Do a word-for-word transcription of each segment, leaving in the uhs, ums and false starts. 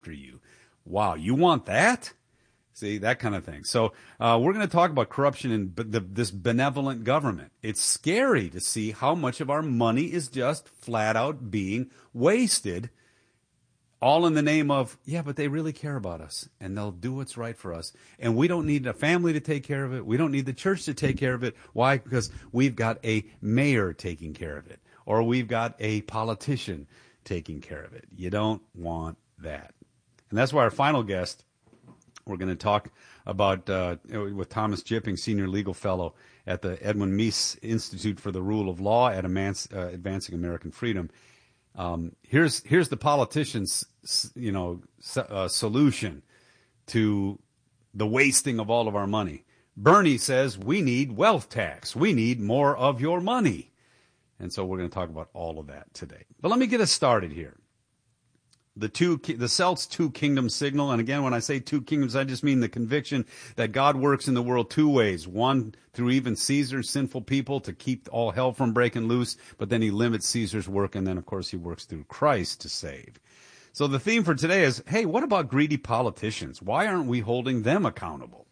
you. Wow, you want that? See, that kind of thing. So uh, we're going to talk about corruption in b- the, this benevolent government. It's scary to see how much of our money is just flat out being wasted, all in the name of, yeah, but they really care about us, and they'll do what's right for us. And we don't need a family to take care of it. We don't need the church to take care of it. Why? Because we've got a mayor taking care of it, or we've got a politician taking care of it. You don't want that. And that's why our final guest, we're going to talk about uh, with Thomas Jipping, Senior Legal Fellow at the Edwin Meese Institute for the Rule of Law at Emanci- uh, Advancing American Freedom. Um, here's here's the politician's you know uh, solution to the wasting of all of our money. Bernie says we need wealth tax. We need more of your money. And so we're going to talk about all of that today. But let me get us started here. The two, the Celts two kingdom signal. And again, when I say two kingdoms, I just mean the conviction that God works in the world two ways. One, through even Caesar's sinful people to keep all hell from breaking loose. But then he limits Caesar's work. And then, of course, he works through Christ to save. So the theme for today is, hey, what about greedy politicians? Why aren't we holding them accountable?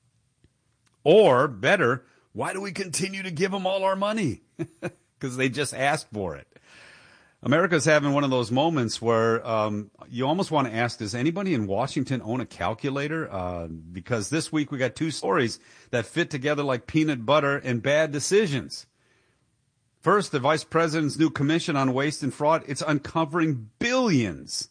Or better, why do we continue to give them all our money? Because they just asked for it. America's having one of those moments where um, you almost want to ask, does anybody in Washington own a calculator? Uh, because this week we got two stories that fit together like peanut butter and bad decisions. First, the vice president's new commission on waste and fraud. It's uncovering billions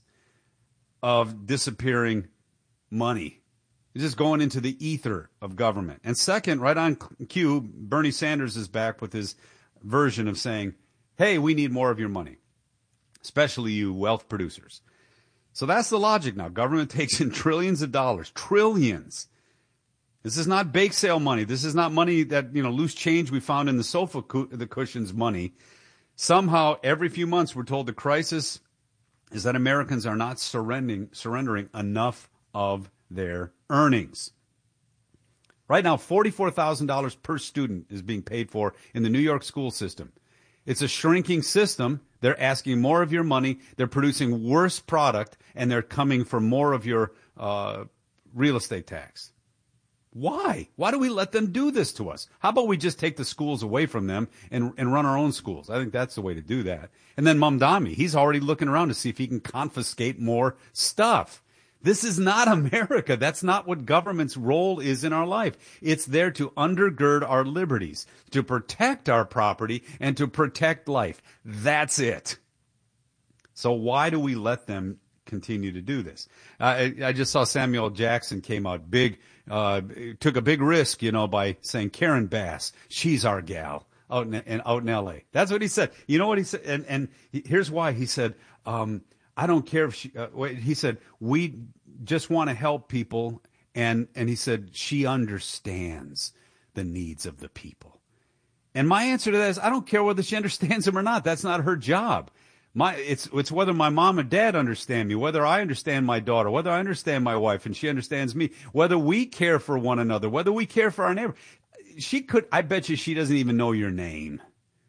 of disappearing money. It's just going into the ether of government. And second, right on cue, Bernie Sanders is back with his version of saying, hey, we need more of your money, especially you wealth producers. So that's the logic now. Government takes in trillions of dollars, trillions. This is not bake sale money. This is not money that, you know, loose change we found in the sofa, cu- the cushions money. Somehow, every few months, we're told the crisis is that Americans are not surrendering, surrendering enough of their earnings. Right now, forty-four thousand dollars per student is being paid for in the New York school system. It's a shrinking system. They're asking more of your money. They're producing worse product, and they're coming for more of your uh, real estate tax. Why? Why do we let them do this to us? How about we just take the schools away from them and, and run our own schools? I think that's the way to do that. And then Mamdani, he's already looking around to see if he can confiscate more stuff. This is not America. That's not what government's role is in our life. It's there to undergird our liberties, to protect our property, and to protect life. That's it. So why do we let them continue to do this? Uh, I, I just saw Samuel Jackson came out big, uh, took a big risk, you know, by saying Karen Bass, she's our gal out in, in, out in L A. That's what he said. You know what he said? And, and here's why. He said, um, I don't care if she, uh, he said, we just want to help people. And, and he said, she understands the needs of the people. And my answer to that is, I don't care whether she understands them or not. That's not her job. My, it's, it's whether my mom and dad understand me, whether I understand my daughter, whether I understand my wife and she understands me, whether we care for one another, whether we care for our neighbor. She could, I bet you she doesn't even know your name.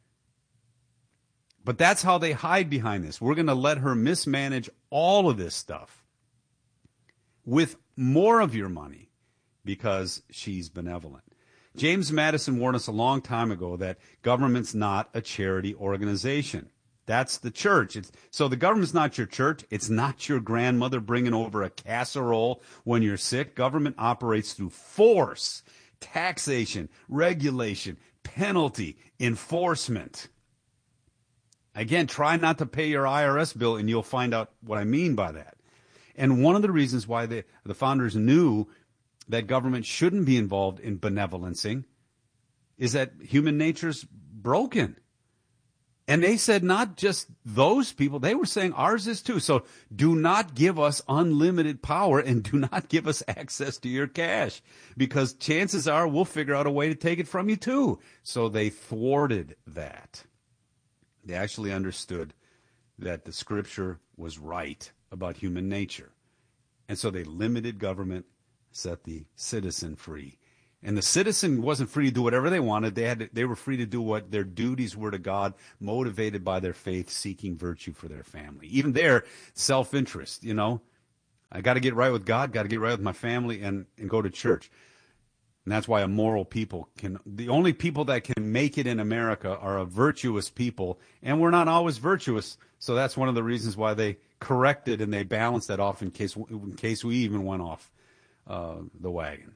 But that's how they hide behind this. We're going to let her mismanage all of this stuff with more of your money because she's benevolent. James Madison warned us a long time ago that government's not a charity organization. That's the church. It's, so the government's not your church. It's not your grandmother bringing over a casserole when you're sick. Government operates through force, taxation, regulation, penalty, enforcement. Again, try not to pay your I R S bill, and you'll find out what I mean by that. And one of the reasons why the, the founders knew that government shouldn't be involved in benevolencing is that human nature's broken. And they said not just those people, they were saying ours is too. So do not give us unlimited power and do not give us access to your cash, because chances are we'll figure out a way to take it from you too. So they thwarted that. They actually understood that the scripture was right about human nature. And so they limited government, set the citizen free. And the citizen wasn't free to do whatever they wanted. They had to, they were free to do what their duties were to God, motivated by their faith, seeking virtue for their family. Even their self-interest, you know. I got to get right with God, got to get right with my family, and, and go to church. And that's why a moral people can, the only people that can make it in America are a virtuous people, and we're not always virtuous. So that's one of the reasons why they corrected and they balanced that off in case, in case we even went off uh, the wagon.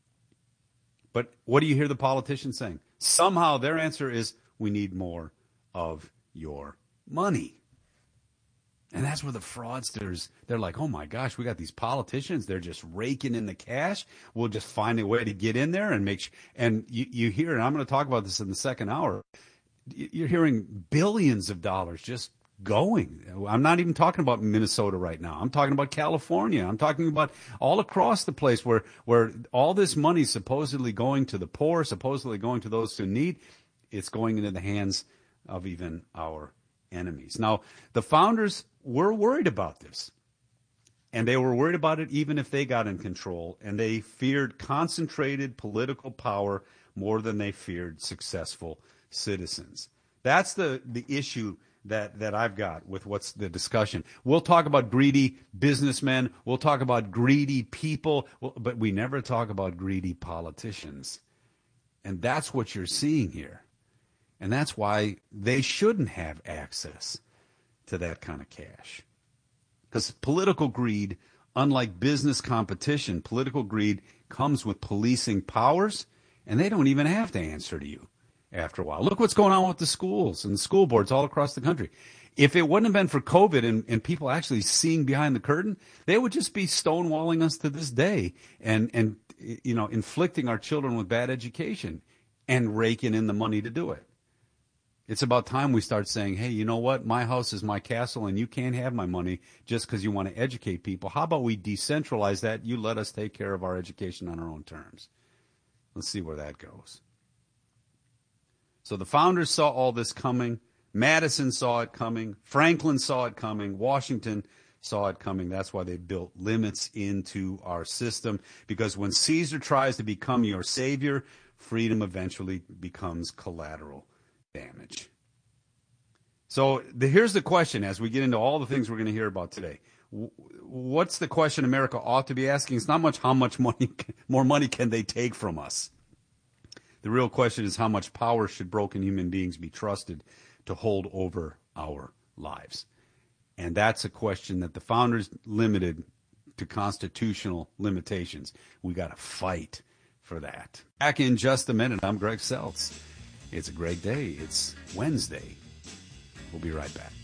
But what do you hear the politicians saying? Somehow their answer is, we need more of your money. And that's where the fraudsters, they're like, oh my gosh, we got these politicians. They're just raking in the cash. We'll just find a way to get in there and make sure. And you, you hear, and I'm going to talk about this in the second hour, you're hearing billions of dollars just going. I'm not even talking about Minnesota right now. I'm talking about California. I'm talking about all across the place where, where all this money is supposedly going to the poor, supposedly going to those who need. It's going into the hands of even our enemies. Now, the founders were worried about this, and they were worried about it even if they got in control, and they feared concentrated political power more than they feared successful citizens. That's the, the issue that, that I've got with what's the discussion. We'll talk about greedy businessmen. We'll talk about greedy people, but we never talk about greedy politicians. And that's what you're seeing here. And that's why they shouldn't have access to that kind of cash. Because political greed, unlike business competition, political greed comes with policing powers, and they don't even have to answer to you after a while. Look what's going on with the schools and the school boards all across the country. If it wouldn't have been for COVID and, and people actually seeing behind the curtain, they would just be stonewalling us to this day and, and you know, inflicting our children with bad education and raking in the money to do it. It's about time we start saying, hey, you know what? My house is my castle, and you can't have my money just because you want to educate people. How about we decentralize that? You let us take care of our education on our own terms. Let's see where that goes. So the founders saw all this coming. Madison saw it coming. Franklin saw it coming. Washington saw it coming. That's why they built limits into our system, because when Caesar tries to become your savior, freedom eventually becomes collateral damage. So the, here's the question as we get into all the things we're going to hear about today. What's the question America ought to be asking? It's not much how much money, more money can they take from us? The real question is how much power should broken human beings be trusted to hold over our lives? And that's a question that the founders limited to constitutional limitations. We got to fight for that. Back in just a minute, I'm Greg Seltz. It's a great day. It's Wednesday. We'll be right back.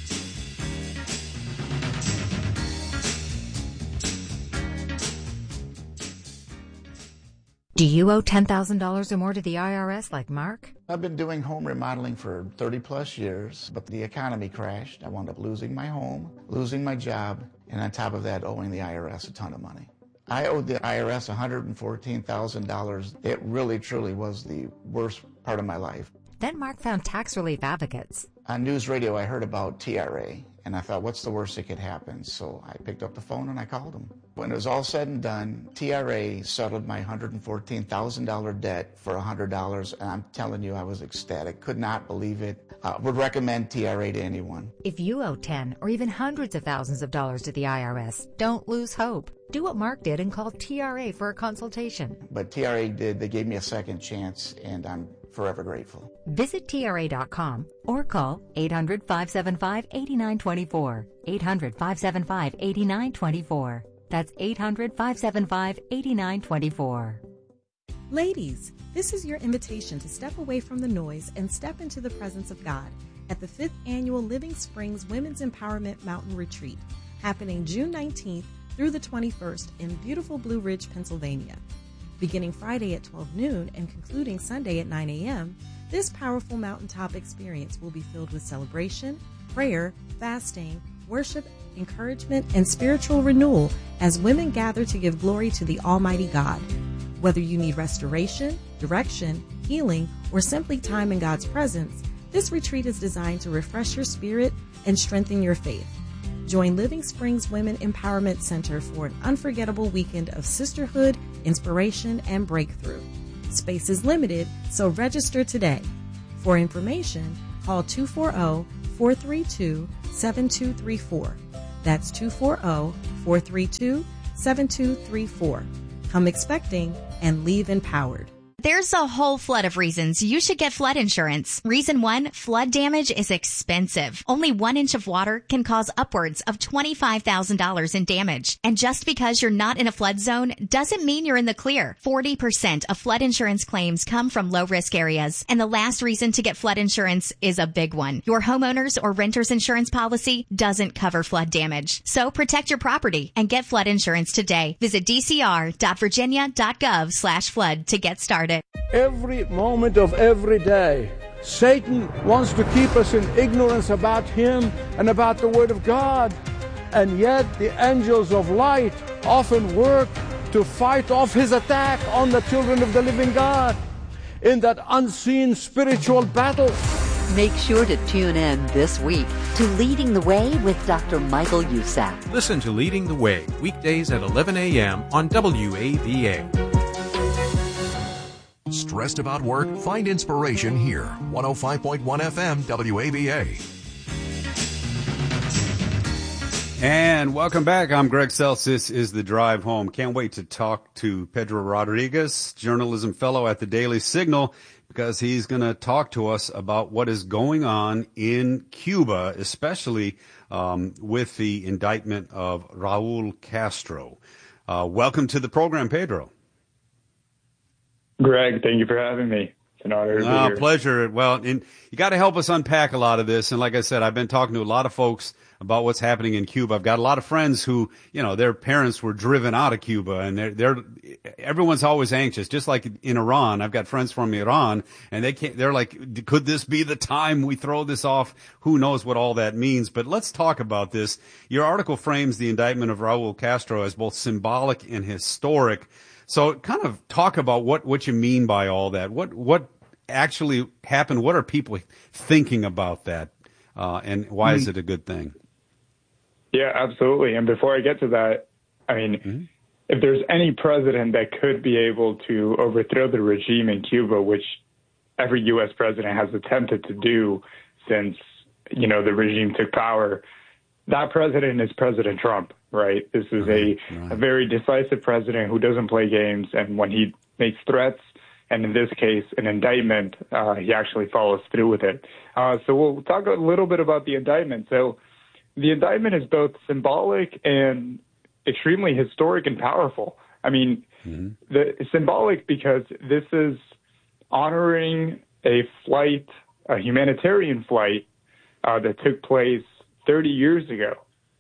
Do you owe ten thousand dollars or more to the I R S like Mark? I've been doing home remodeling for thirty plus years, but the economy crashed. I wound up losing my home, losing my job, and on top of that, owing the I R S a ton of money. I owed the I R S one hundred fourteen thousand dollars. It really, truly was the worst part of my life. Then Mark found tax relief advocates. On news radio, I heard about T R A, and I thought, what's the worst that could happen? So I picked up the phone and I called them. When it was all said and done, T R A settled my one hundred fourteen thousand dollars debt for one hundred dollars, and I'm telling you, I was ecstatic. Could not believe it. Uh, would recommend T R A to anyone. If you owe ten or even hundreds of thousands of dollars to the I R S, don't lose hope. Do what Mark did and call T R A for a consultation. But T R A did. They gave me a second chance, and I'm forever grateful. Visit T R A dot com or call eight hundred, five seven five, eight nine two four. eight hundred, five seven five, eight nine two four. That's eight hundred, five seven five, eight nine two four. Ladies, this is your invitation to step away from the noise and step into the presence of God at the fifth Annual Living Springs Women's Empowerment Mountain Retreat, happening June nineteenth through the twenty-first in beautiful Blue Ridge, Pennsylvania. Beginning Friday at twelve noon and concluding Sunday at nine a.m., this powerful mountaintop experience will be filled with celebration, prayer, fasting, worship, encouragement, and spiritual renewal as women gather to give glory to the Almighty God. Whether you need restoration, direction, healing, or simply time in God's presence, this retreat is designed to refresh your spirit and strengthen your faith. Join Living Springs Women Empowerment Center for an unforgettable weekend of sisterhood, inspiration, and breakthrough. Space is limited, so register today. For information, call two four zero, four three two, seven two three four. That's two four zero, four three two, seven two three four. Come expecting and leave empowered. There's a whole flood of reasons you should get flood insurance. Reason one, flood damage is expensive. Only one inch of water can cause upwards of twenty-five thousand dollars in damage. And just because you're not in a flood zone doesn't mean you're in the clear. forty percent of flood insurance claims come from low-risk areas. And the last reason to get flood insurance is a big one. Your homeowner's or renter's insurance policy doesn't cover flood damage. So protect your property and get flood insurance today. Visit dcr.virginia.gov slash flood to get started. Every moment of every day, Satan wants to keep us in ignorance about him and about the Word of God. And yet the angels of light often work to fight off his attack on the children of the living God in that unseen spiritual battle. Make sure to tune in this week to Leading the Way with Doctor Michael Youssef. Listen to Leading the Way weekdays at eleven a.m. on W A V A. Stressed about work? Find inspiration here. one oh five point one F M W A V A. And welcome back. I'm Greg Seltz. This is The Drive Home. Can't wait to talk to Pedro Rodriguez, journalism fellow at the Daily Signal, because he's going to talk to us about what is going on in Cuba, especially um, with the indictment of Raul Castro. Uh, welcome to the program, Pedro. Greg, thank you for having me. It's an honor to be uh, here. Pleasure. Well, and you got to help us unpack a lot of this. And like I said, I've been talking to a lot of folks about what's happening in Cuba. I've got a lot of friends who, you know, their parents were driven out of Cuba, and they're, they're, everyone's always anxious, just like in Iran. I've got friends from Iran, and they can't, they're like, could this be the time we throw this off? Who knows what all that means? But let's talk about this. Your article frames the indictment of Raul Castro as both symbolic and historic. So kind of talk about what, what you mean by all that. What, what actually happened? What are people thinking about that? Uh, and why is it a good thing? Yeah, absolutely. And before I get to that, I mean, mm-hmm. if there's any president that could be able to overthrow the regime in Cuba, which every U S president has attempted to do since, you know, the regime took power, that president is President Trump, right? This is right, a, right. a very decisive president who doesn't play games. And when he makes threats, and in this case, an indictment, uh, he actually follows through with it. Uh, so we'll talk a little bit about the indictment. So the indictment is both symbolic and extremely historic and powerful. I mean, mm-hmm. the symbolic because this is honoring a flight, a humanitarian flight uh, that took place thirty years ago,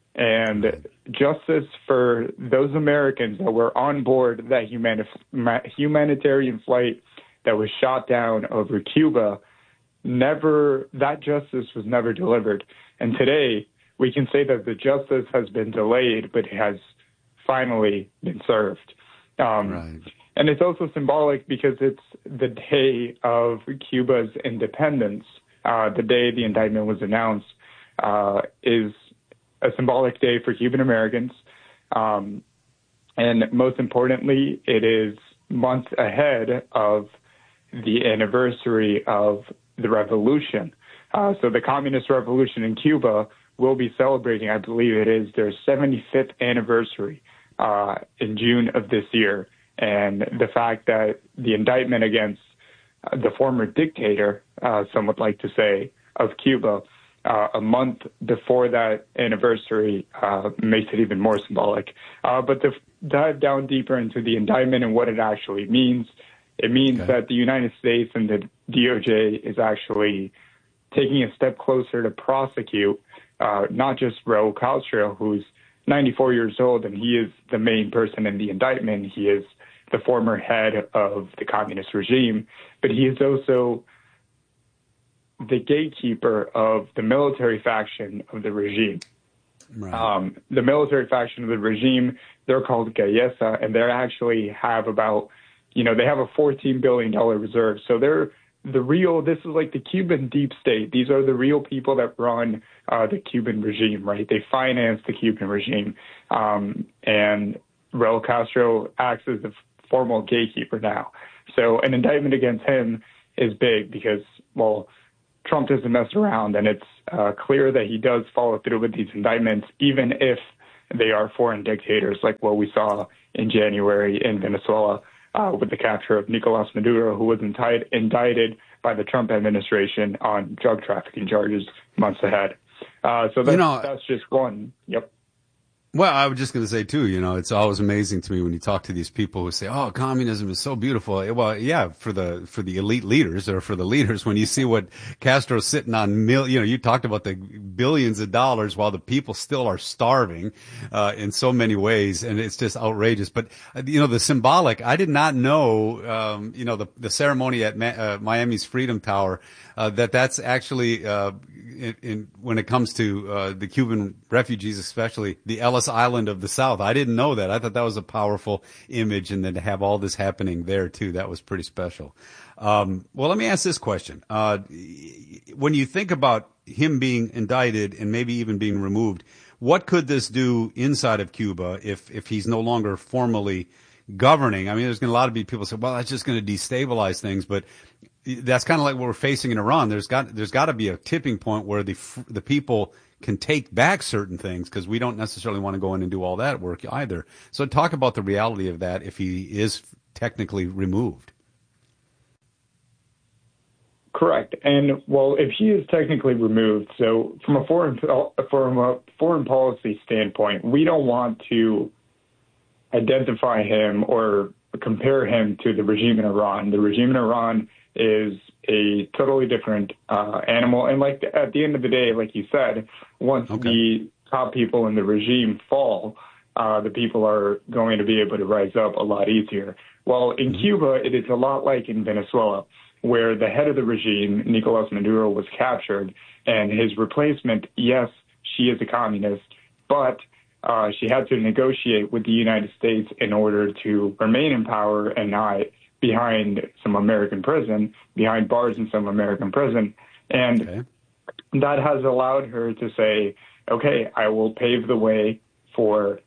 and justice for those Americans that were on board that humani- humanitarian flight that was shot down over Cuba. Never, that justice was never delivered. And today we can say that the justice has been delayed, but it has finally been served. Um, right. And it's also symbolic because it's the day of Cuba's independence. Uh, the day the indictment was announced uh, is a symbolic day for Cuban Americans. Um, and most importantly, it is months ahead of the anniversary of the revolution. Uh, so the communist revolution in Cuba will be celebrating, I believe it is their seventy-fifth anniversary uh, in June of this year. And the fact that the indictment against uh, the former dictator, uh, some would like to say, of Cuba, uh, a month before that anniversary uh, makes it even more symbolic. Uh, but to dive down deeper into the indictment and what it actually means, it means okay. that the United States and the D O J is actually taking a step closer to prosecute uh, not just Raul Castro, who's ninety-four years old, and he is the main person in the indictment. He is the former head of the communist regime, but he is also the gatekeeper of the military faction of the regime. Right. Um, the military faction of the regime, they're called Gallesa, and they actually have about, you know, they have a fourteen billion dollars reserve. So they're the real, this is like the Cuban deep state. These are the real people that run uh, the Cuban regime, right? They finance the Cuban regime. Um, and Raul Castro acts as the formal gatekeeper now. So an indictment against him is big because, well, Trump doesn't mess around, and it's uh, clear that he does follow through with these indictments, even if they are foreign dictators, like what we saw in January in Venezuela uh, with the capture of Nicolás Maduro, who was indicted, indicted by the Trump administration on drug trafficking charges months ahead. Uh, so that's, you know, that's just one. Yep. Well, I was just going to say, too, you know, it's always amazing to me when you talk to these people who say, oh, communism is so beautiful. Well, yeah, for the for the elite leaders or for the leaders, when you see what Castro's sitting on, mil, you know, you talked about the billions of dollars while the people still are starving uh, in so many ways. And it's just outrageous. But, uh, you know, the symbolic, I did not know, um, you know, the, the ceremony at Ma- uh, Miami's Freedom Tower, uh, that that's actually uh, in, in when it comes to uh, the Cuban refugees, especially the Ellis Island of the South. I didn't know that. I thought that was a powerful image, and then to have all this happening there too, that was pretty special. Um, well, let me ask this question. Uh, when you think about him being indicted and maybe even being removed, what could this do inside of Cuba if, if he's no longer formally governing? I mean, there's going to a lot of people say, well, that's just going to destabilize things, but that's kind of like what we're facing in Iran. There's got, there's got to be a tipping point where the, the people can take back certain things, because we don't necessarily want to go in and do all that work either. So talk about the reality of that if he is technically removed. Correct. And, well, if he is technically removed, so from a foreign from a foreign policy standpoint, we don't want to identify him or compare him to the regime in Iran. The regime in Iran is a totally different uh, animal. And like at the end of the day, like you said, once okay. the top people in the regime fall, uh, the people are going to be able to rise up a lot easier. Well, in mm-hmm. Cuba, it is a lot like in Venezuela, where the head of the regime, Nicolás Maduro, was captured, and his replacement, yes, she is a communist, but uh, she had to negotiate with the United States in order to remain in power and not behind some American prison, behind bars in some American prison. And okay. that has allowed her to say, okay, I will pave the way for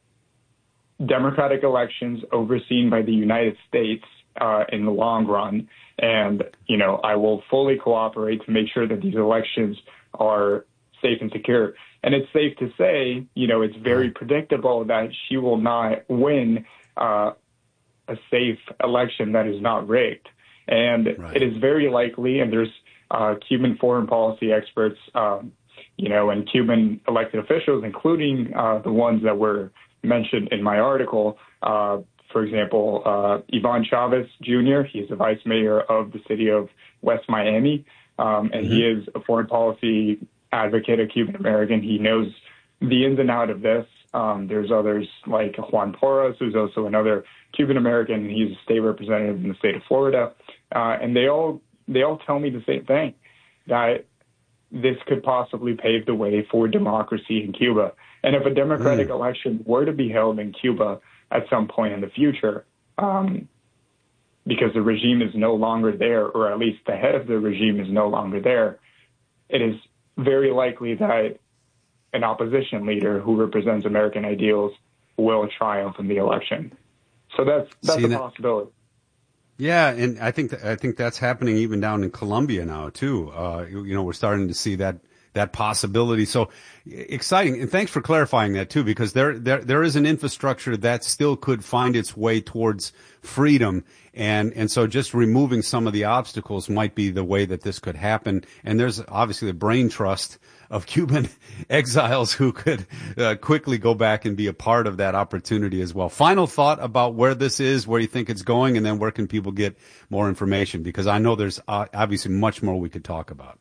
democratic elections overseen by the United States uh, in the long run. And, you know, I will fully cooperate to make sure that these elections are safe and secure. And it's safe to say, you know, it's very predictable that she will not win uh, a safe election that is not rigged. And right. it is very likely, and there's uh, Cuban foreign policy experts, um, you know, and Cuban elected officials, including uh, the ones that were mentioned in my article. Uh, for example, uh, Ivan Chavez Junior, he's the vice mayor of the city of West Miami, um, and mm-hmm. he is a foreign policy advocate, a Cuban American. He knows the ins and outs of this. Um, there's others like Juan Porras, who's also another Cuban American. He's a state representative in the state of Florida, uh, and they all they all tell me the same thing, that this could possibly pave the way for democracy in Cuba. And if a democratic mm. election were to be held in Cuba at some point in the future, um, because the regime is no longer there, or at least the head of the regime is no longer there, it is very likely that an opposition leader who represents American ideals will triumph in the election. So that's that's See, a that, possibility. Yeah, and I think th- I think that's happening even down in Colombia now too. Uh, you, you know, we're starting to see that that possibility. So exciting, and thanks for clarifying that too, because there there there is an infrastructure that still could find its way towards freedom, and and so just removing some of the obstacles might be the way that this could happen. And there's obviously the brain trust of Cuban exiles who could uh, quickly go back and be a part of that opportunity as well. Final thought about where this is, where you think it's going, and then where can people get more information? Because I know there's uh, obviously much more we could talk about.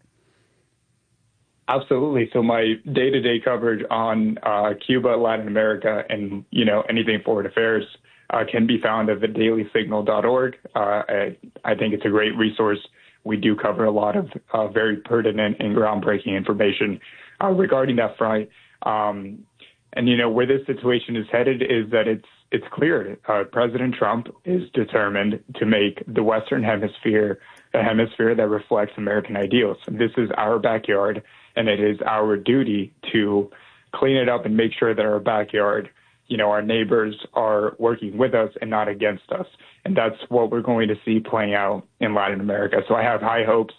Absolutely. So my day-to-day coverage on uh, Cuba, Latin America, and, you know, anything foreign affairs uh, can be found at the daily signal dot org. Uh, I, I think it's a great resource. We do cover a lot of uh, very pertinent and groundbreaking information uh, regarding that front. Um, and, you know, where this situation is headed is that it's it's clear. Uh, President Trump is determined to make the Western Hemisphere a hemisphere that reflects American ideals. And this is our backyard, and it is our duty to clean it up and make sure that our backyard, you know, our neighbors are working with us and not against us. And that's what we're going to see playing out in Latin America. So I have high hopes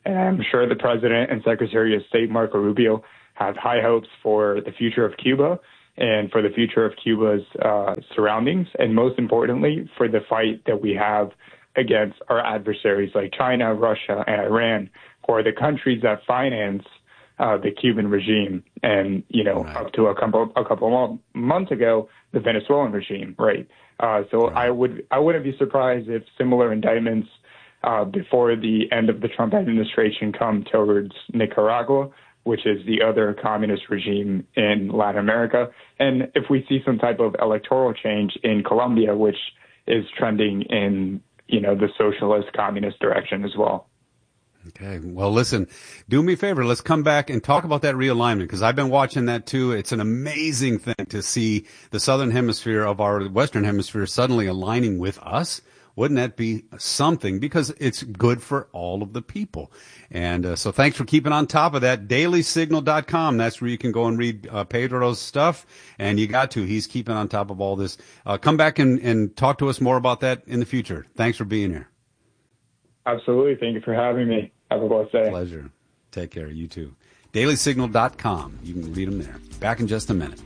And I'm sure the president and Secretary of State Marco Rubio have high hopes for the future of Cuba and for the future of Cuba's uh, surroundings, and most importantly, for the fight that we have against our adversaries like China, Russia, and Iran, who are the countries that finance uh, the Cuban regime. And, you know, right. up to a couple a couple of months ago, the Venezuelan regime, right? Uh, so right. I would I wouldn't be surprised if similar indictments uh, before the end of the Trump administration come towards Nicaragua, which is the other communist regime in Latin America. And if we see some type of electoral change in Colombia, which is trending in, you know, the socialist communist direction as well. Okay. Well, listen, do me a favor. Let's come back and talk about that realignment, because I've been watching that too. It's an amazing thing to see the southern hemisphere of our western hemisphere suddenly aligning with us. Wouldn't that be something? Because it's good for all of the people. And uh, so thanks for keeping on top of that. daily signal dot com. That's where you can go and read uh, Pedro's stuff. And you got to. He's keeping on top of all this. Uh, come back and, and talk to us more about that in the future. Thanks for being here. Absolutely. Thank you for having me. Have a blessed day. Pleasure. Take care. You too. daily signal dot com. You can read them there. Back in just a minute.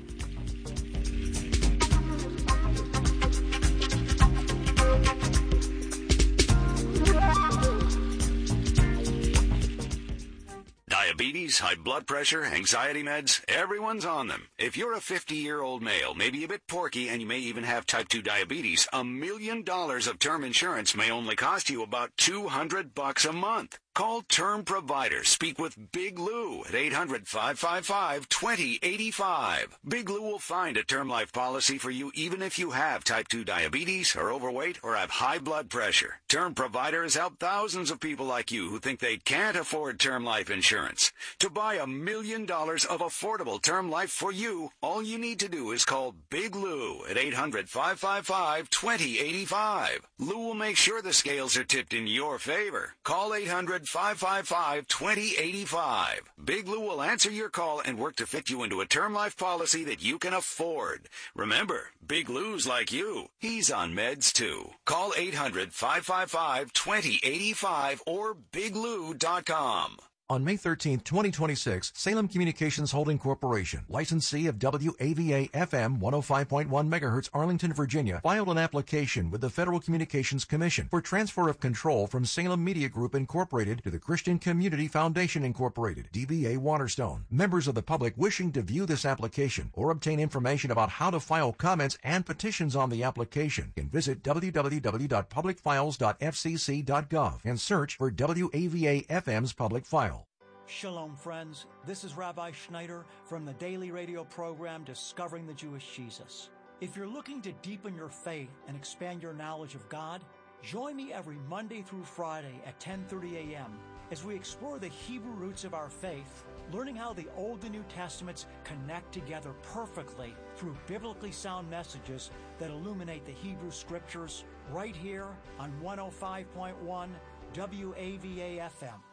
Diabetes, high blood pressure, anxiety meds, everyone's on them. If you're a fifty-year-old male, maybe a bit porky, and you may even have type two diabetes, a million dollars of term insurance may only cost you about two hundred bucks a month. Call Term Provider. Speak with Big Lou at eight hundred, five five five, two zero eight five. Big Lou will find a term life policy for you even if you have type two diabetes, are overweight, or have high blood pressure. Term Provider has helped thousands of people like you who think they can't afford term life insurance. To buy a million dollars of affordable term life for you, all you need to do is call Big Lou at eight hundred, five five five, two zero eight five. Lou will make sure the scales are tipped in your favor. Call eight hundred, five five five, two zero eight five. Big Lou will answer your call and work to fit you into a term life policy that you can afford. Remember, Big Lou's like you. He's on meds too. Call eight hundred, five five five, two zero eight five or big lou dot com. On May thirteenth, twenty twenty-six, Salem Communications Holding Corporation, licensee of W A V A F M one oh five point one megahertz, Arlington, Virginia, filed an application with the Federal Communications Commission for transfer of control from Salem Media Group Incorporated to the Christian Community Foundation Incorporated, D B A Waterstone. Members of the public wishing to view this application or obtain information about how to file comments and petitions on the application can visit w w w dot public files dot f c c dot gov and search for W A V A F M's public file. Shalom, friends. This is Rabbi Schneider from the daily radio program Discovering the Jewish Jesus. If you're looking to deepen your faith and expand your knowledge of God, join me every Monday through Friday at ten thirty a.m. as we explore the Hebrew roots of our faith, learning how the Old and New Testaments connect together perfectly through biblically sound messages that illuminate the Hebrew Scriptures right here on one oh five point one W A V A F M.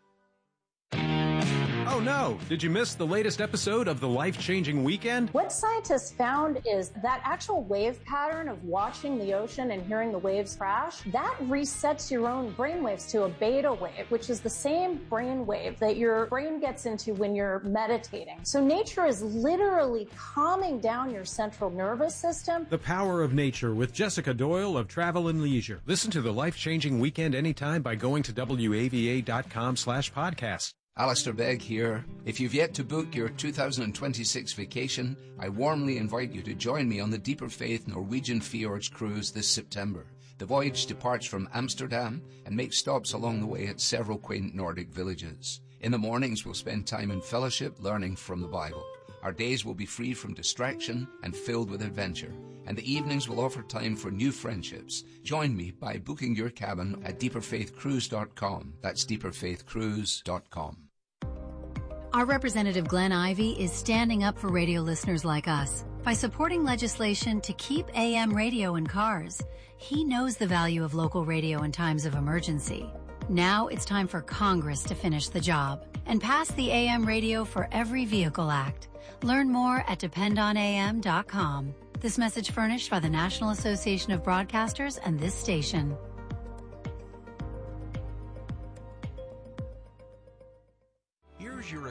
Oh no! Did you miss the latest episode of The Life-Changing Weekend? What scientists found is that actual wave pattern of watching the ocean and hearing the waves crash, that resets your own brainwaves to a beta wave, which is the same brain wave that your brain gets into when you're meditating. So nature is literally calming down your central nervous system. The Power of Nature with Jessica Doyle of Travel and Leisure. Listen to The Life-Changing Weekend anytime by going to W A V A dot com slash podcast. Alistair Begg here. If you've yet to book your two thousand twenty-six vacation, I warmly invite you to join me on the Deeper Faith Norwegian Fjords cruise this September. The voyage departs from Amsterdam and makes stops along the way at several quaint Nordic villages. In the mornings, we'll spend time in fellowship learning from the Bible. Our days will be free from distraction and filled with adventure. And the evenings will offer time for new friendships. Join me by booking your cabin at deeper faith cruise dot com. That's deeper faith cruise dot com. Our Representative Glenn Ivey is standing up for radio listeners like us by supporting legislation to keep A M radio in cars. He knows the value of local radio in times of emergency. Now it's time for Congress to finish the job and pass the A M Radio for Every Vehicle Act. Learn more at depend on a m dot com. This message furnished by the National Association of Broadcasters and this station.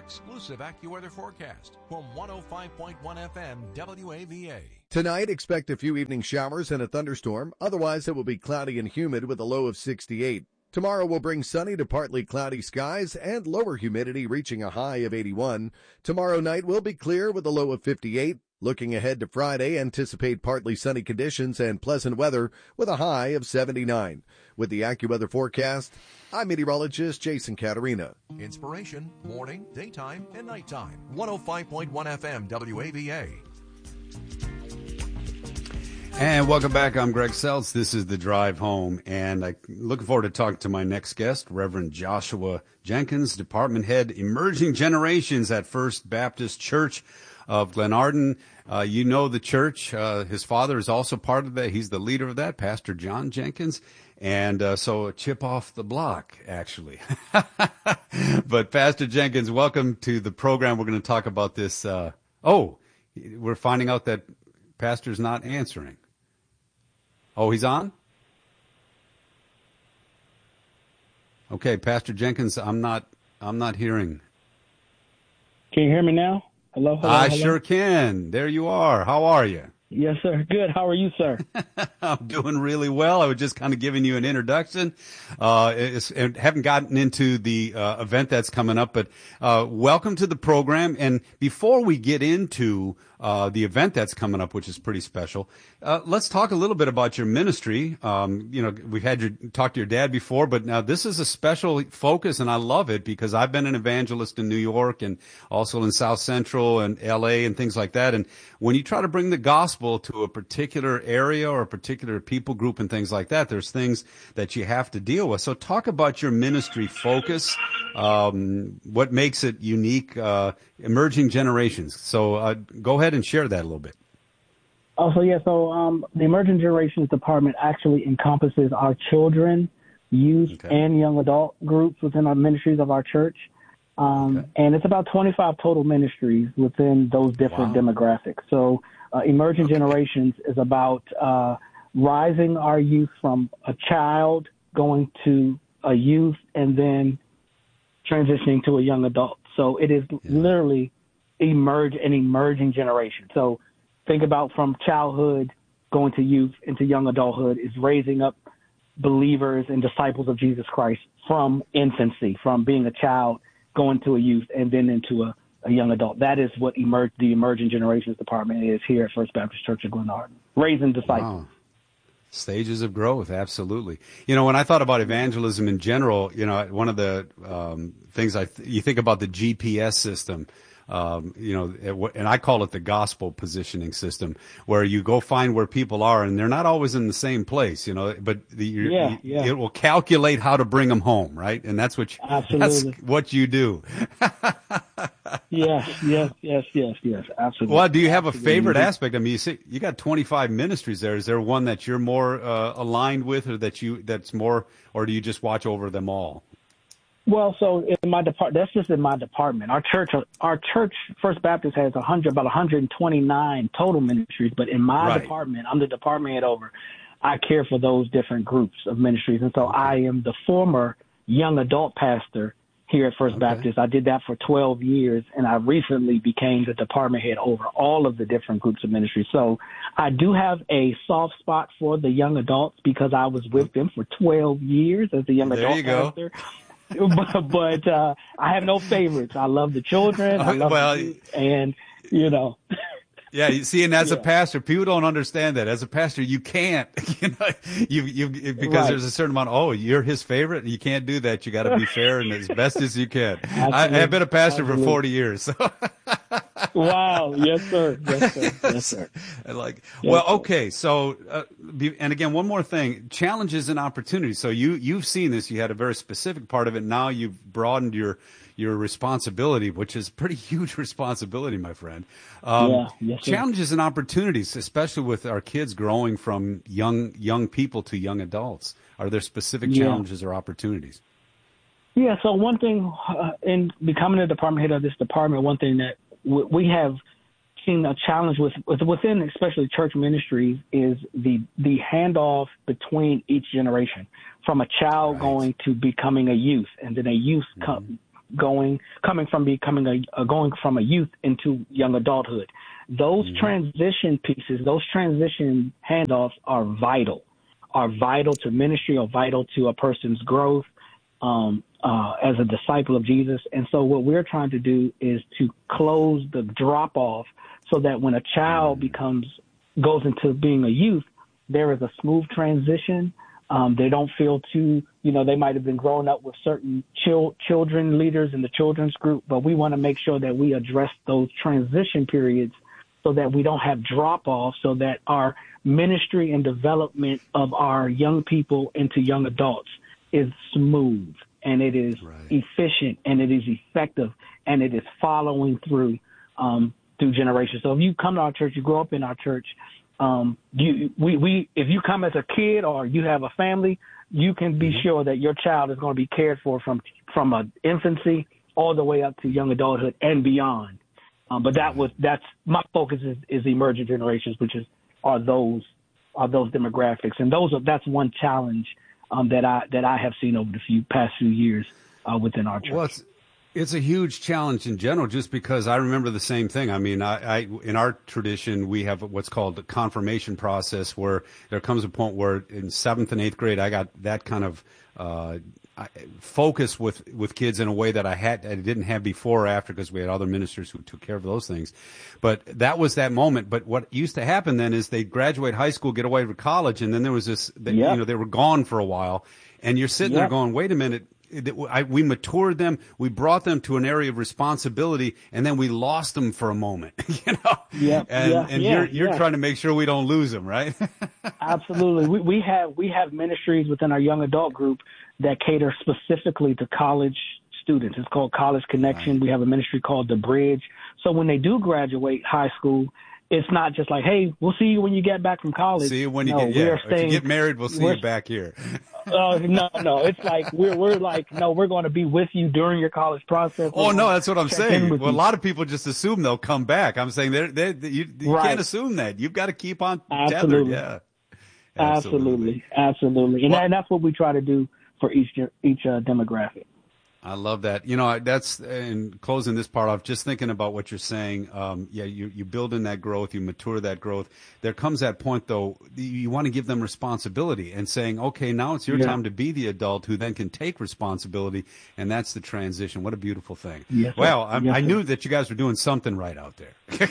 exclusive AccuWeather forecast from one oh five point one F M W A V A. Tonight, expect a few evening showers and a thunderstorm. Otherwise, it will be cloudy and humid with a low of sixty-eight. Tomorrow will bring sunny to partly cloudy skies and lower humidity reaching a high of eighty-one. Tomorrow night will be clear with a low of fifty-eight. Looking ahead to Friday, anticipate partly sunny conditions and pleasant weather with a high of seventy-nine. With the AccuWeather forecast, I'm meteorologist Jason Caterina. Inspiration, morning, daytime, and nighttime. one oh five point one F M W A V A. And welcome back. I'm Greg Seltz. This is The Drive Home, and I'm looking forward to talking to my next guest, Reverend Joshua Jenkins, Department Head, Emerging Generations at First Baptist Church of Glenarden. Uh, you know the church. Uh, his father is also part of that. He's the leader of that, Pastor John Jenkins. And uh, so a chip off the block, actually. But Pastor Jenkins, welcome to the program. We're going to talk about this. Uh, oh, we're finding out that Pastor's not answering. Oh, he's on? Okay, Pastor Jenkins, I'm not I'm not hearing. Can you hear me now? Hello, hello, I hello? sure can. There you are. How are you? Yes, sir. Good. How are you, sir? I'm doing really well. I was just kind of giving you an introduction. Uh, it's, and haven't gotten into the uh, event that's coming up, but uh, welcome to the program. And before we get into uh, the event that's coming up, which is pretty special, uh, let's talk a little bit about your ministry. Um, you know, we've had you talk to your dad before, but now this is a special focus, and I love it because I've been an evangelist in New York and also in South Central and L A and things like that. And when you try to bring the gospel to a particular area or a particular people group and things like that, there's things that you have to deal with. So talk about your ministry focus, um, what makes it unique, uh, emerging generations. So uh, go ahead and share that a little bit. Oh, so yeah, so um, the Emerging Generations Department actually encompasses our children, youth, okay. and young adult groups within our ministries of our church. Um, okay. And it's about twenty-five total ministries within those different wow. demographics. So uh, Emerging okay. Generations is about uh, rising our youth from a child going to a youth and then transitioning to a young adult. So it is yeah. literally emerge an emerging generation. So think about from childhood going to youth into young adulthood is raising up believers and disciples of Jesus Christ from infancy, from being a child going to a youth and then into a, a young adult. That is what emerge, the Emerging Generations Department is here at First Baptist Church of Glenarden, raising disciples. Wow. Stages of growth, absolutely. You know, when I thought about evangelism in general, you know, one of the um, things I th- you think about the G P S system. Um, you know, and I call it the gospel positioning system, where you go find where people are, and they're not always in the same place, you know, but the, yeah, you, yeah. it will calculate how to bring them home, right? And that's what you, absolutely. That's what you do. yes, yes, yes, yes, yes, absolutely. Well, do you have absolutely. a favorite aspect? I mean, you see, you got twenty-five ministries there. Is there one that you're more uh, aligned with, or that you that's more, or do you just watch over them all? Well, so in my depart, that's just in my department. Our church, our church, First Baptist has a hundred, about one hundred twenty-nine total ministries. But in my right. department, I'm the department head over. I care for those different groups of ministries, and so okay. I am the former young adult pastor here at First okay. Baptist. I did that for twelve years, and I recently became the department head over all of the different groups of ministries. So I do have a soft spot for the young adults because I was with them for twelve years as the young there adult you go. pastor. but but uh, I have no favorites. I love the children. I love well, the youth, and you know. Yeah, you see, and as yeah. a pastor, people don't understand that. As a pastor, you can't, you know, you you because right. there's a certain amount. Oh, you're his favorite. You can't do that. You got to be fair and as best as you can. I, I've been a pastor Absolutely. for forty years. So. Wow! Yes, sir. Yes, sir. Yes, sir. like, yes, well, sir. okay. So, uh, and again, one more thing: challenges and opportunities. So you you've seen this. You had a very specific part of it. Now you've broadened your. your responsibility, which is pretty huge responsibility, my friend. Um, yeah, yes, challenges and opportunities, especially with our kids growing from young young people to young adults. Are there specific yeah. challenges or opportunities? Yeah, so one thing uh, in becoming the department head of this department, one thing that w- we have seen a challenge with, with within especially church ministries is the the handoff between each generation, from a child right. going to becoming a youth, and then a youth mm-hmm. come going, coming from becoming a, uh, going from a youth into young adulthood. Those mm-hmm. transition pieces, those transition handoffs are vital, are vital to ministry, are vital to a person's growth um, uh, as a disciple of Jesus. And so what we're trying to do is to close the drop off so that when a child mm-hmm. becomes, goes into being a youth, there is a smooth transition. Um, they don't feel too, you know, they might have been growing up with certain chil- children leaders in the children's group, but we want to make sure that we address those transition periods so that we don't have drop off, so that our ministry and development of our young people into young adults is smooth and it is right. efficient and it is effective and it is following through um, through generations. So if you come to our church, you grow up in our church, um, you, we, we, if you come as a kid or you have a family, you can be mm-hmm. sure that your child is going to be cared for from from a infancy all the way up to young adulthood and beyond. Um, but that was that's my focus is, is emerging generations, which is are those are those demographics, and those are that's one challenge um, that I that I have seen over the few past few years uh, within our church. Well, it's, it's a huge challenge in general, just because I remember the same thing. I mean, I, I in our tradition we have what's called the confirmation process, where there comes a point where in seventh and eighth grade I got that kind of uh, focus with, with kids in a way that I had I didn't have before or after, because we had other ministers who took care of those things. But that was that moment. But what used to happen then is they'd graduate high school, get away to college, and then there was this, they, yep. you know, they were gone for a while, and you're sitting yep. there going, wait a minute. I, we matured them, we brought them to an area of responsibility, and then we lost them for a moment, you know. Yeah, and yeah, and yeah, you're you're yeah. trying to make sure we don't lose them, right? Absolutely. We we have we have ministries within our young adult group that cater specifically to college students. It's called College Connection. Right. We have a ministry called The Bridge. So when they do graduate high school, it's not just like, hey, we'll see you when you get back from college. See you when you no, get yeah. We're staying, if you get married, we'll see you back here. Uh, no, no, it's like we're we're like no, we're going to be with you during your college process. Oh no, that's what I'm saying. Well, you. a lot of people just assume they'll come back. I'm saying they're, they're, you, you right. can't assume that. You've got to keep on Absolutely. tethered. Yeah, absolutely, absolutely, absolutely. And, well, that, and that's what we try to do for each each uh, demographic. I love that. You know, that's in closing this part off, just thinking about what you're saying. Um, yeah, you, you build in that growth, you mature that growth. There comes that point, though, you want to give them responsibility and saying, okay, now it's your yeah. time to be the adult who then can take responsibility. And that's the transition. What a beautiful thing. Yes, well, I, yes, I knew that you guys were doing something right out there.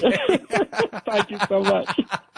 Thank you so much.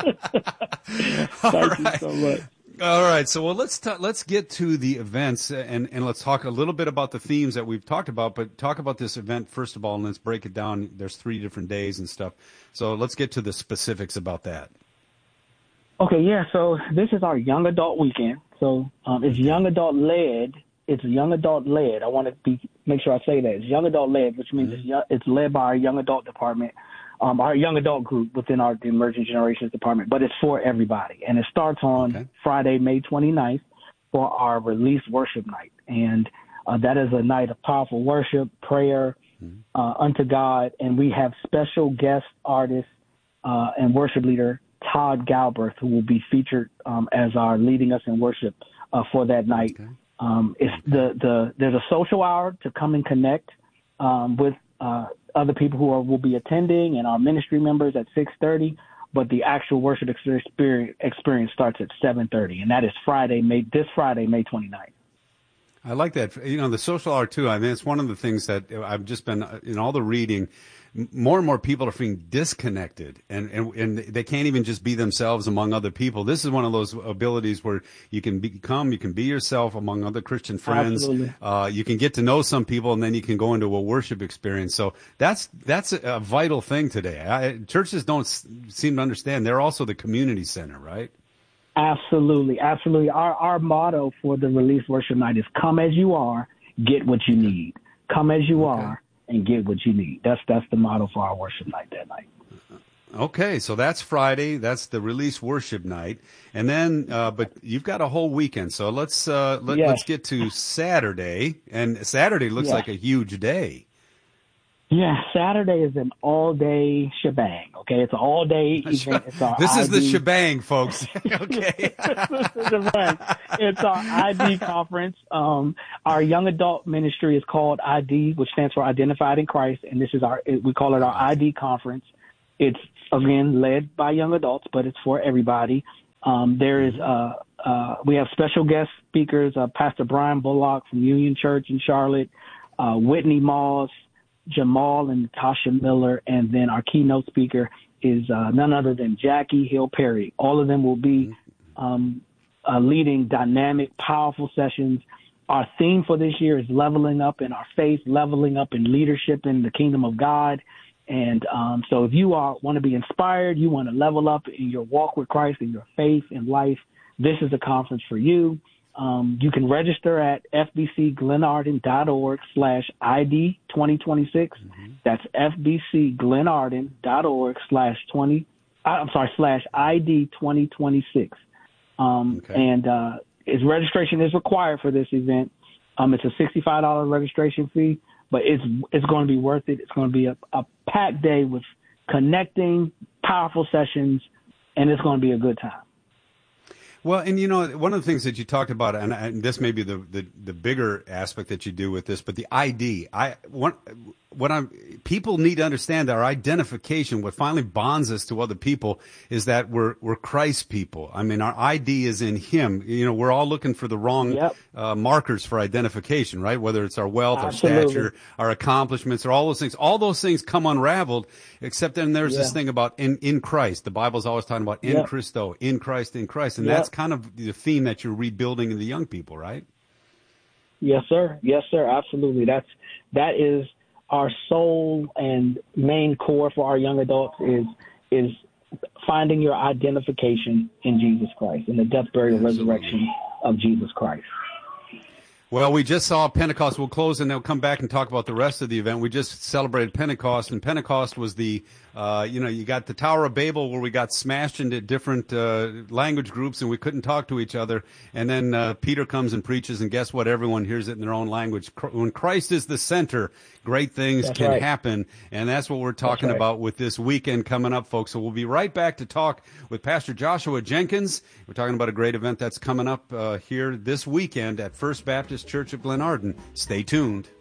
Thank right. you so much. All right, so well, let's t- let's get to the events and, and let's talk a little bit about the themes that we've talked about, but talk about this event first of all, and let's break it down. There's three different days and stuff, so let's get to the specifics about that. Okay, yeah, so this is our young adult weekend. So um, it's young adult led. It's young adult led. I want to be make sure I say that. It's young adult led, which means mm-hmm. it's, young, it's led by our young adult department. Um, our young adult group within our the Emerging Generations department, but it's for everybody. And it starts on okay. Friday, May twenty-ninth for our release worship night. And uh, that is a night of powerful worship, prayer mm-hmm. uh, unto God. And we have special guest artist uh, and worship leader Todd Galbraith, who will be featured um, as our leading us in worship uh, for that night. Okay. Um, it's the, the there's a social hour to come and connect um, with uh, other people who are, will be attending and our ministry members at six thirty, but the actual worship experience, experience starts at seven thirty, and that is Friday, May this Friday, May twenty-ninth. I like that. You know, the social hour too. I mean, it's one of the things that I've just been in all the reading. More and more people are feeling disconnected, and, and and they can't even just be themselves among other people. This is one of those abilities where you can become, you can be yourself among other Christian friends. Absolutely. Uh, you can get to know some people, and then you can go into a worship experience. So that's that's a, a vital thing today. I, churches don't s- seem to understand. They're also the community center, right? Absolutely, absolutely. Our our motto for the Release Worship Night is "Come as you are, get what you need. Come as you okay. are." And get what you need. That's that's the motto for our worship night that night. Okay, so that's Friday. That's the release worship night, and then, uh, but you've got a whole weekend. So let's uh, let, yes. let's get to Saturday. And Saturday looks yeah. like a huge day. Yeah, Saturday is an all-day shebang, okay? It's an all-day event. It's our this I D. is the shebang, folks. Okay. It's our I D conference. Um, our young adult ministry is called I D, which stands for Identified in Christ, and this is our, we call it our I D conference. It's, again, led by young adults, but it's for everybody. Um, there is, uh, uh, we have special guest speakers, uh, Pastor Brian Bullock from Union Church in Charlotte, uh, Whitney Moss, Jamal and Natasha Miller, and then our keynote speaker is uh, none other than Jackie Hill Perry. All of them will be um, uh, leading dynamic, powerful sessions. Our theme for this year is leveling up in our faith, leveling up in leadership in the kingdom of God. And um, so if you are want to be inspired, you want to level up in your walk with Christ, in your faith and life, this is a conference for you. Um, you can register at fbcglenarden.org slash ID 2026. Mm-hmm. That's fbcglenarden.org slash 20, I'm sorry, slash ID 2026. Um, okay. And, uh, its registration is required for this event. Um, it's a sixty-five dollars registration fee, but it's, it's going to be worth it. It's going to be a, a packed day with connecting, powerful sessions, and it's going to be a good time. Well, and you know, one of the things that you talked about, and, and this may be the, the, the bigger aspect that you do with this, but the I D, I what what I'm people need to understand our identification. What finally bonds us to other people is that we're we're Christ people. I mean, our I D is in Him. You know, we're all looking for the wrong yep. uh, markers for identification, right? Whether it's our wealth, Absolutely. our stature, our accomplishments, or all those things. All those things come unraveled. Except then there's yeah. this thing about in in Christ. The Bible's always talking about in yep. Christo, in Christ, in Christ, and yep. that's kind of the theme that you're rebuilding in the young people, right? Yes, sir. Yes, sir. Absolutely. That's that is our sole and main core for our young adults is is finding your identification in Jesus Christ, in the death, burial, Absolutely. resurrection of Jesus Christ. Well, we just saw Pentecost. We'll close and they'll come back and talk about the rest of the event. We just celebrated Pentecost, and Pentecost was the, uh, you know, you got the Tower of Babel where we got smashed into different uh, language groups and we couldn't talk to each other. And then uh, Peter comes and preaches, and guess what? Everyone hears it in their own language. When Christ is the center, great things that's can right. happen. And that's what we're talking right. about with this weekend coming up, folks. So we'll be right back to talk with Pastor Joshua Jenkins. We're talking about a great event that's coming up uh, here this weekend at First Baptist Church of Glenarden. Stay tuned.